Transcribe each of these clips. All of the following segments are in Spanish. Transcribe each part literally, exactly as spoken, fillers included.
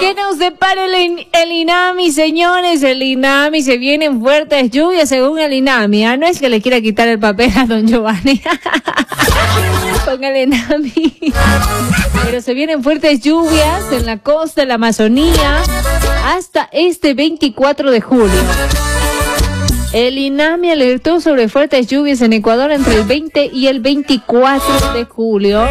¿Qué nos depara el, el INAMI, señores? El INAMI, se vienen fuertes lluvias según el INAMI. ¿Ah? No es que le quiera quitar el papel a don Giovanni con el INAMI. Pero se vienen fuertes lluvias en la costa de la Amazonía hasta este veinticuatro de julio. El INAMI alertó sobre fuertes lluvias en Ecuador entre el veinte y el veinticuatro de julio.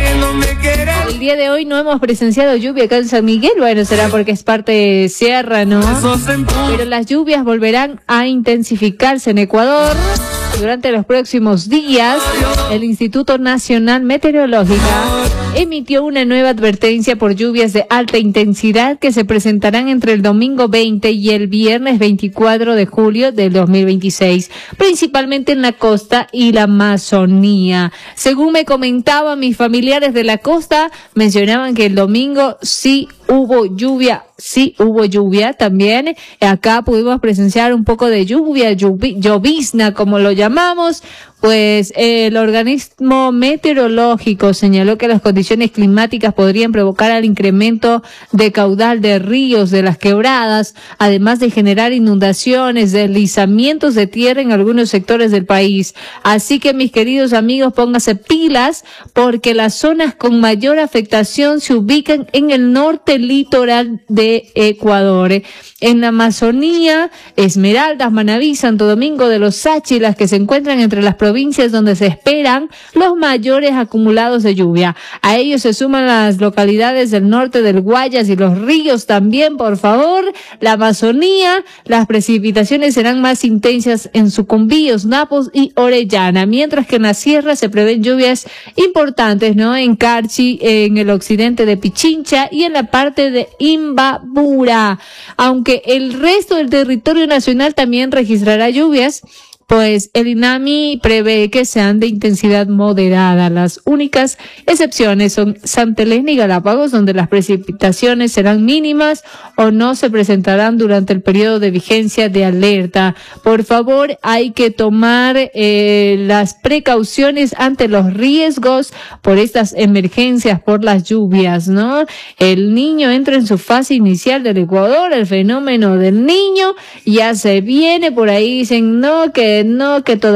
El día de hoy no hemos presenciado lluvia acá en San Miguel. Bueno, será porque es parte de sierra, ¿no? Pero las lluvias volverán a intensificarse en Ecuador durante los próximos días. El Instituto Nacional Meteorológico emitió una nueva advertencia por lluvias de alta intensidad que se presentarán entre el domingo veinte y el viernes veinticuatro de julio del dos mil veintiséis, principalmente en la costa y la Amazonía. Según me comentaban mis familiares de la costa, mencionaban que el domingo sí hubo lluvia, sí hubo lluvia también. Acá pudimos presenciar un poco de lluvia, lluvi, llovizna, como lo llamamos. Pues el organismo meteorológico señaló que las condiciones climáticas podrían provocar el incremento de caudal de ríos, de las quebradas, además de generar inundaciones, deslizamientos de tierra en algunos sectores del país. Así que, mis queridos amigos, pónganse pilas, porque las zonas con mayor afectación se ubican en el norte litoral de Ecuador. En la Amazonía, Esmeraldas, Manabí, Santo Domingo de los Sáchilas, que se encuentran entre las provincias donde se esperan los mayores acumulados de lluvia. A ellos se suman las localidades del norte del Guayas y los ríos también, por favor. La Amazonía, las precipitaciones serán más intensas en Sucumbíos, Napos y Orellana, mientras que en la sierra se prevén lluvias importantes, ¿no? En Carchi, en el occidente de Pichincha y en la parte de Imbabura. Aunque el resto del territorio nacional también registrará lluvias, pues el INAMI prevé que sean de intensidad moderada. Las únicas excepciones son Santa Elena y Galápagos, donde las precipitaciones serán mínimas o no se presentarán durante el periodo de vigencia de alerta. Por favor, hay que tomar eh, las precauciones ante los riesgos por estas emergencias, por las lluvias, ¿no? El Niño entra en su fase inicial del Ecuador, el fenómeno del Niño ya se viene por ahí, dicen no, que no, que todavía